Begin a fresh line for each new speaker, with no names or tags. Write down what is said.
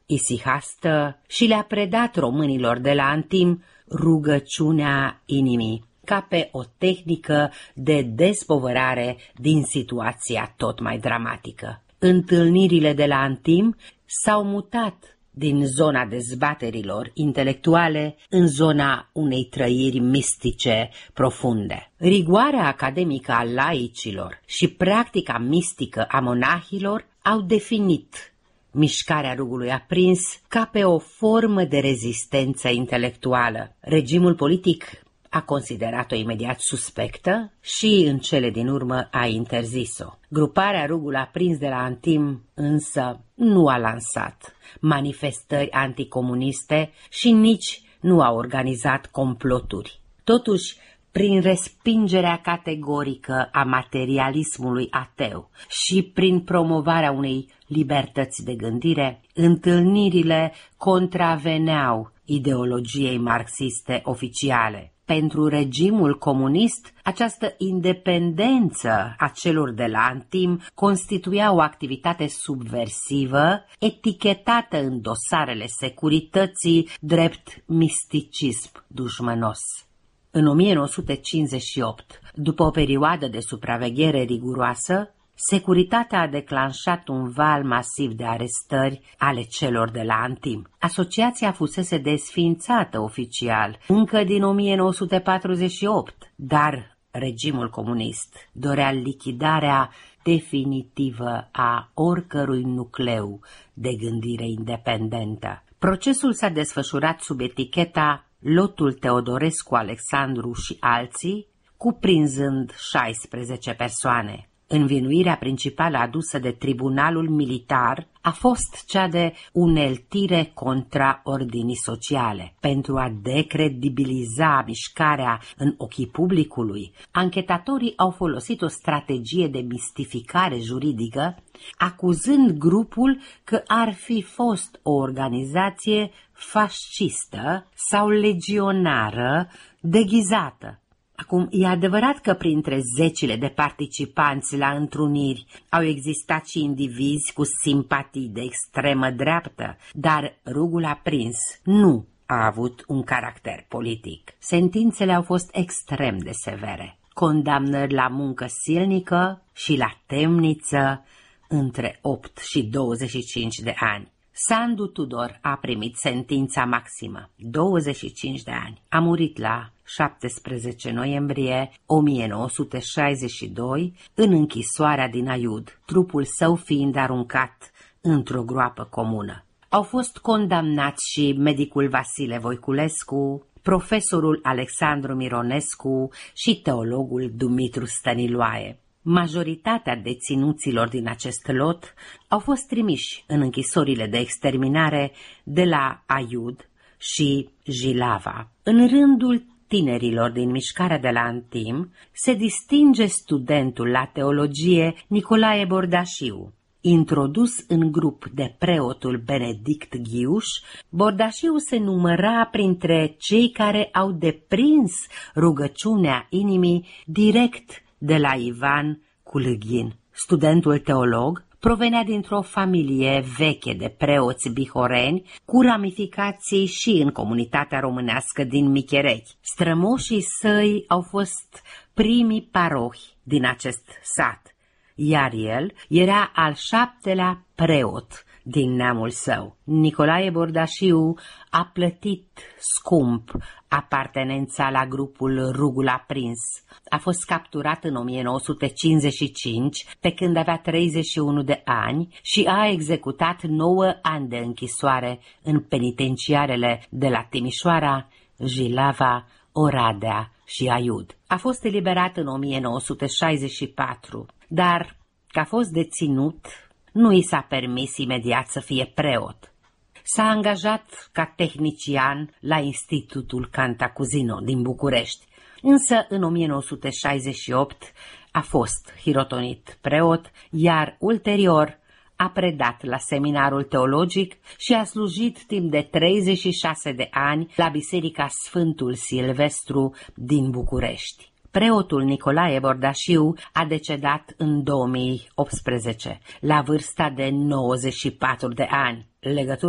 isihastă și le-a predat românilor de la Antim rugăciunea inimii, ca pe o tehnică de despovărare din situația tot mai dramatică. Întâlnirile de la Antim s-au mutat din zona dezbaterilor intelectuale în zona unei trăiri mistice profunde. Rigoarea academică a laicilor și practica mistică a monahilor au definit mișcarea Rugului Aprins ca pe o formă de rezistență intelectuală. Regimul politic a considerat-o imediat suspectă și, în cele din urmă, a interzis-o. Gruparea Rugul Aprins de la Antim însă nu a lansat manifestări anticomuniste și nici nu a organizat comploturi. Totuși, prin respingerea categorică a materialismului ateu și prin promovarea unei libertăți de gândire, întâlnirile contraveneau ideologiei marxiste oficiale. Pentru regimul comunist, această independență a celor de la Antim constituia o activitate subversivă, etichetată în dosarele securității drept misticism dușmănos. În 1958, după o perioadă de supraveghere riguroasă, securitatea a declanșat un val masiv de arestări ale celor de la Antim. Asociația fusese desființată oficial încă din 1948, dar regimul comunist dorea lichidarea definitivă a oricărui nucleu de gândire independentă. Procesul s-a desfășurat sub eticheta Lotul Teodorescu Alexandru și alții, cuprinzând 16 persoane. Învinuirea principală adusă de tribunalul militar a fost cea de uneltire contra ordinii sociale. Pentru a decredibiliza mișcarea în ochii publicului, anchetatorii au folosit o strategie de mistificare juridică, acuzând grupul că ar fi fost o organizație fascistă sau legionară deghizată. Acum, e adevărat că printre zecile de participanți la întruniri au existat și indivizi cu simpatii de extremă dreaptă, dar Rugul Aprins nu a avut un caracter politic. Sentințele au fost extrem de severe. Condamnări la muncă silnică și la temniță între 8 și 25 de ani. Sandu Tudor a primit sentința maximă, 25 de ani. A murit la 17 noiembrie 1962 în închisoarea din Aiud, trupul său fiind aruncat într-o groapă comună. Au fost condamnați și medicul Vasile Voiculescu, profesorul Alexandru Mironescu și teologul Dumitru Stăniloae. Majoritatea deținuților din acest lot au fost trimiși în închisorile de exterminare de la Aiud și Jilava. În rândul tinerilor din mișcarea de la Antim se distinge studentul la teologie Nicolae Bordașiu. Introdus în grup de preotul Benedict Ghiuș, Bordașiu se număra printre cei care au deprins rugăciunea inimii direct de la Ivan Culâghin. Studentul teolog provenea dintr-o familie veche de preoți bihoreni cu ramificații și în comunitatea românească din Micherechi. Strămoșii săi au fost primii parohi din acest sat, iar el era al 7-lea preot din neamul său. Nicolae Bordașiu a plătit scump apartenența la grupul Rugul Aprins. A fost capturat în 1955, pe când avea 31 de ani și a executat 9 ani de închisoare în penitenciarele de la Timișoara, Jilava, Oradea și Aiud. A fost eliberat în 1964, dar, că a fost deținut, nu i s-a permis imediat să fie preot. S-a angajat ca tehnician la Institutul Cantacuzino din București, însă în 1968 a fost hirotonit preot, iar ulterior a predat la seminarul teologic și a slujit timp de 36 de ani la Biserica Sfântul Silvestru din București. Preotul Nicolae Bordașiu a decedat în 2018, la vârsta de 94 de ani. Legătura